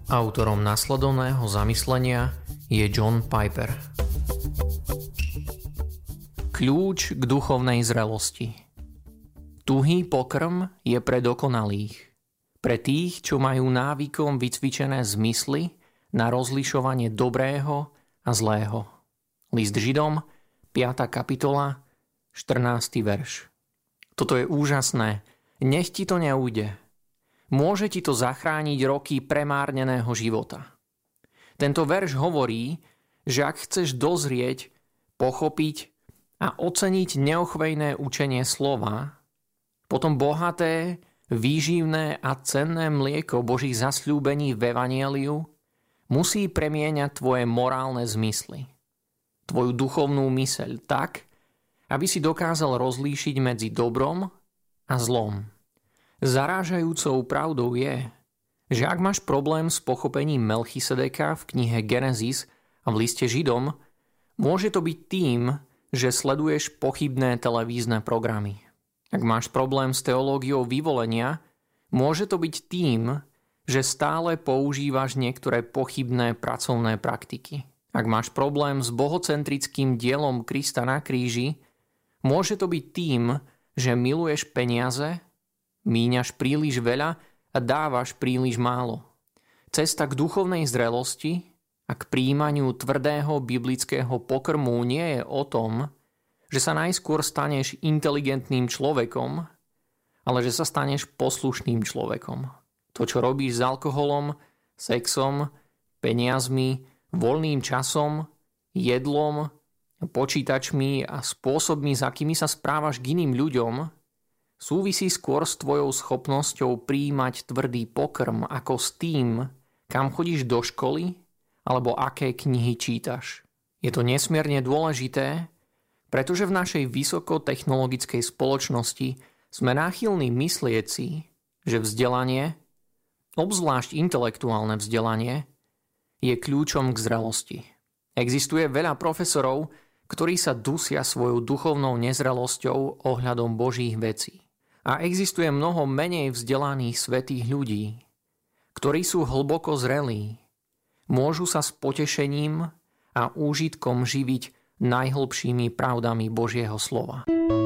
Autorom nasledovného zamyslenia je John Piper. Kľúč k duchovnej zrelosti. Tuhý pokrm je pre dokonalých, pre tých, čo majú návykom vycvičené zmysly na rozlišovanie dobrého a zlého. List Židom, 5. kapitola, 14. verš. Toto je úžasné, nech ti to neujde. Môže ti to zachrániť roky premárneného života. Tento verš hovorí, že ak chceš dozrieť, pochopiť a oceniť neochvejné učenie slova, potom bohaté, výživné a cenné mlieko Božích zasľúbení v Evanjeliu musí premieňať tvoje morálne zmysly, tvoju duchovnú myseľ tak, aby si dokázal rozlíšiť medzi dobrom a zlom. Zarážajúcou pravdou je, že ak máš problém s pochopením Melchisedeka v knihe Genesis a v liste Židom, môže to byť tým, že sleduješ pochybné televízne programy. Ak máš problém s teológiou vyvolenia, môže to byť tým, že stále používaš niektoré pochybné pracovné praktiky. Ak máš problém s bohocentrickým dielom Krista na kríži, môže to byť tým, že miluješ peniaze, míňaš príliš veľa a dávaš príliš málo. Cesta k duchovnej zrelosti a k prijímaniu tvrdého biblického pokrmu nie je o tom, že sa najskôr staneš inteligentným človekom, ale že sa staneš poslušným človekom. To, čo robíš s alkoholom, sexom, peniazmi, voľným časom, jedlom, počítačmi a spôsobmi, s akými sa správaš k iným ľuďom, súvisí skôr s tvojou schopnosťou prijímať tvrdý pokrm ako s tým, kam chodíš do školy alebo aké knihy čítaš. Je to nesmierne dôležité, pretože v našej vysokotechnologickej spoločnosti sme náchylní myslieť si, že vzdelanie, obzvlášť intelektuálne vzdelanie, je kľúčom k zrelosti. Existuje veľa profesorov, ktorí sa dusia svojou duchovnou nezrelosťou ohľadom Božích vecí. A existuje mnoho menej vzdelaných svätých ľudí, ktorí sú hlboko zrelí, môžu sa s potešením a úžitkom živiť najhlbšími pravdami Božieho slova.